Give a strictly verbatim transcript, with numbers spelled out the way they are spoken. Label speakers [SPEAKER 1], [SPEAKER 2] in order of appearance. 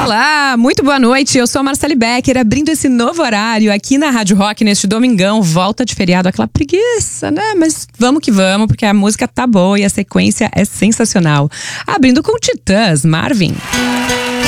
[SPEAKER 1] Olá, muito boa noite. Eu sou a Marcele Becker, abrindo esse novo horário aqui na Rádio Rock neste domingão. Volta de feriado, aquela preguiça, né? Mas vamos que vamos, porque a música tá boa e a sequência é sensacional. Abrindo com Titãs, Marvin.